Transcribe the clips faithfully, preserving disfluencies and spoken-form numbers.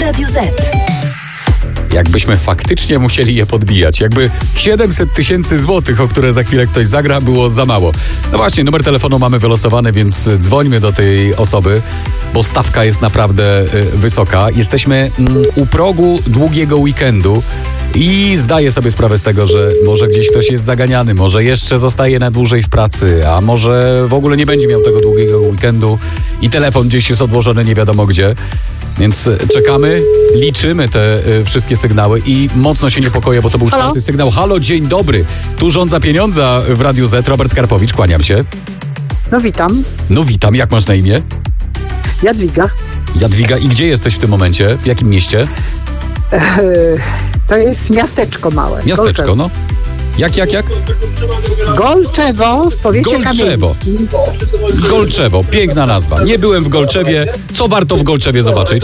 Radiu Z. Jakbyśmy faktycznie musieli je podbijać. Jakby siedemset tysięcy złotych, o które za chwilę ktoś zagra, było za mało. No właśnie, numer telefonu mamy wylosowany, więc dzwońmy do tej osoby, bo stawka jest naprawdę y, wysoka. Jesteśmy mm, u progu długiego weekendu i zdaję sobie sprawę z tego, że może gdzieś ktoś jest zaganiany, może jeszcze zostaje na dłużej w pracy, a może w ogóle nie będzie miał tego długiego weekendu i telefon gdzieś jest odłożony nie wiadomo gdzie. Więc czekamy, liczymy te y, wszystkie sygnały i mocno się niepokoję, bo to był Halo? czwarty sygnał. Halo, dzień dobry. Tu rządza pieniądza w Radiu Z. Robert Karpowicz, kłaniam się. No witam, No witam, jak masz na imię? Jadwiga. Jadwiga, i gdzie jesteś w tym momencie? W jakim mieście? Eee, to jest miasteczko małe. Miasteczko, Golczewo. no. Jak, jak, jak? Golczewo w powiecie Golczewo. kamieńskim. Golczewo, piękna nazwa. Nie byłem w Golczewie. Co warto w Golczewie zobaczyć?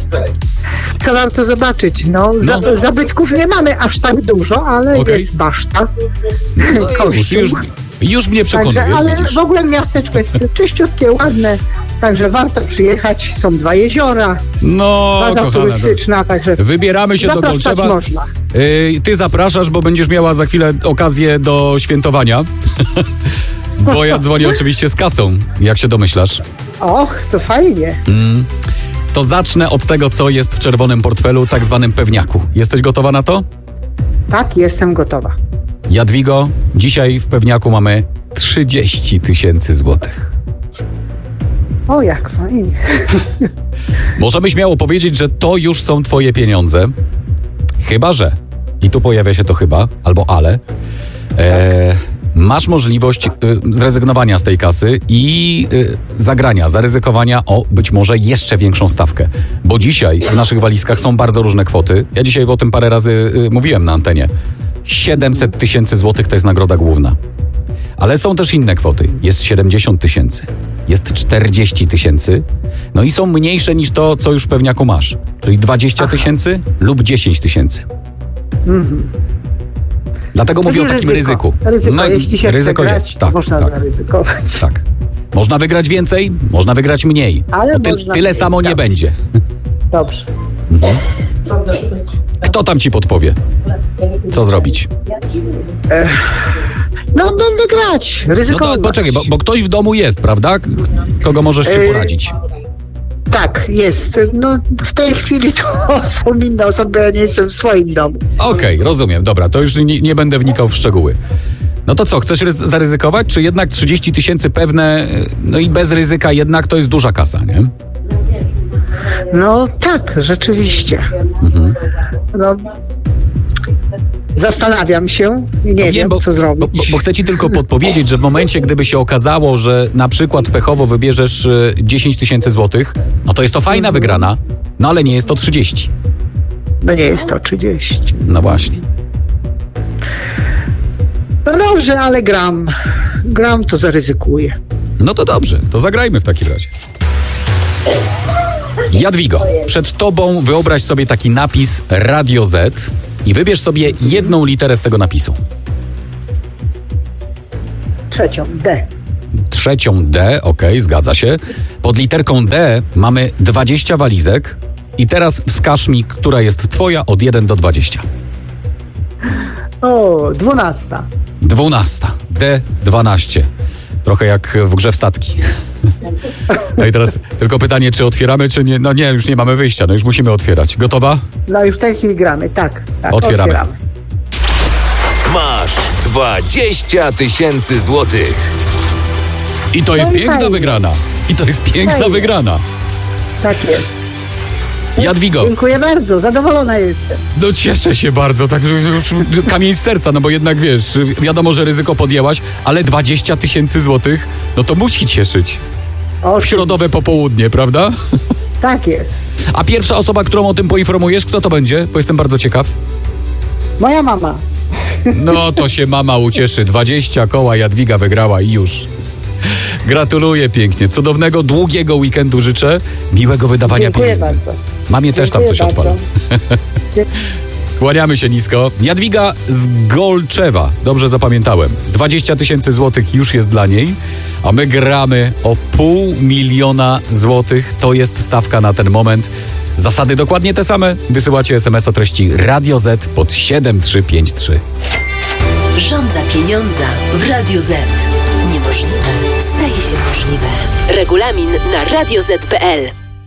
Co warto zobaczyć? No, za, No. zabytków nie mamy aż tak dużo, ale Okej. jest baszta. No już, Kościół. już, już mnie przekonujesz, Także, ale widzisz. w ogóle miasteczko jest czyściutkie, ładne, także warto przyjechać. Są dwa jeziora, No, baza kochana, to turystyczna, także wybieramy się do zapraszać Golczewa. można. Yy, ty zapraszasz, bo będziesz miała za chwilę okazję do świętowania. Bo ja dzwonię oczywiście z kasą, jak się domyślasz. Och, to fajnie. Mm. To zacznę od tego, co jest w czerwonym portfelu, tak zwanym pewniaku. Jesteś gotowa na to? Tak, jestem gotowa. Jadwigo, dzisiaj w pewniaku mamy trzydzieści tysięcy złotych. O, jak fajnie. Możemy śmiało powiedzieć, że to już są twoje pieniądze. Chyba że, i tu pojawia się to chyba, albo ale, e, masz możliwość y, zrezygnowania z tej kasy i y, zagrania, zaryzykowania o być może jeszcze większą stawkę. Bo dzisiaj w naszych walizkach są bardzo różne kwoty. Ja dzisiaj o tym parę razy y, mówiłem na antenie. siedemset tysięcy złotych to jest nagroda główna. Ale są też inne kwoty. Jest siedemdziesiąt tysięcy, jest czterdzieści tysięcy, no i są mniejsze niż to, co już w pewniaku masz. Czyli dwadzieścia tysięcy lub dziesięć tysięcy. Mhm. Dlatego mówię o Czyli takim ryzyko. ryzyku. Ryzyko, No, jeśli się ryzyko chce grać, jest, to tak, można tak, zaryzykować. tak. Można wygrać więcej, można wygrać mniej. Ale No ty, można tyle mniej, samo nie tak. będzie. Dobrze. Kto tam ci podpowie? Co zrobić? No będę grać, No ryzykować. to poczekaj, bo, bo ktoś w domu jest, prawda? Kogo możesz się Yy, poradzić? Tak, jest. No w tej chwili to są inne osoby, ja nie jestem w swoim domu. Okej, rozumiem, dobra, to już nie, nie będę wnikał w szczegóły. No to co, chcesz ryzy- zaryzykować, czy jednak trzydzieści tysięcy pewne, no i bez ryzyka jednak to jest duża kasa, nie? No tak, rzeczywiście. Mhm. No zastanawiam się i nie No wiem, bo, co zrobić. Bo, bo, bo chcę ci tylko podpowiedzieć, że w momencie, gdyby się okazało, że na przykład pechowo wybierzesz y, dziesięć tysięcy złotych, no to jest to fajna wygrana, no ale nie jest to trzydzieści. No nie jest to trzydzieści. No właśnie. No dobrze, ale gram. Gram, to zaryzykuję. No to dobrze, to zagrajmy w takim razie. Jadwigo, przed tobą wyobraź sobie taki napis Radio Z i wybierz sobie jedną literę z tego napisu. Trzecią, D. Trzecią D, okej, zgadza się. Pod literką D mamy dwadzieścia walizek i teraz wskaż mi, która jest twoja od jeden do dwudziestu. O, dwunasta. Dwunasta. D dwanaście. Trochę jak w grze w statki. No i teraz tylko pytanie, czy otwieramy, czy nie? No nie, już nie mamy wyjścia, no już musimy otwierać. Gotowa? No już w tej chwili gramy, tak. tak Otwieramy. otwieramy. Masz dwadzieścia tysięcy złotych. I to jest No i piękna fajnie. wygrana. I to jest piękna Fajnie. wygrana. Tak jest. Jadwigo, Dziękuję bardzo, zadowolona jestem. no cieszę się bardzo, tak już kamień z serca, no bo jednak wiesz, wiadomo, że ryzyko podjęłaś, ale dwadzieścia tysięcy złotych, no to musi cieszyć. O, W środowe popołudnie, prawda? Tak jest. A pierwsza osoba, którą o tym poinformujesz, kto to będzie? Bo jestem bardzo ciekaw. Moja mama. No to się mama ucieszy. dwadzieścia koła Jadwiga wygrała i już. Gratuluję pięknie. Cudownego, długiego weekendu życzę. Miłego wydawania Dziękuję pieniędzy. bardzo. Mamie też tam Dziękuję coś odpala. bardzo. Dzie- Kłaniamy się nisko. Jadwiga z Golczewa. Dobrze zapamiętałem. dwadzieścia tysięcy złotych już jest dla niej, a my gramy o pół miliona złotych. To jest stawka na ten moment. Zasady dokładnie te same. Wysyłacie es em es o treści Radio Z pod siedem trzy pięć trzy. Rządza pieniądza w Radio Z. Niemożliwe staje się możliwe. Regulamin na radio zet kropka pe el.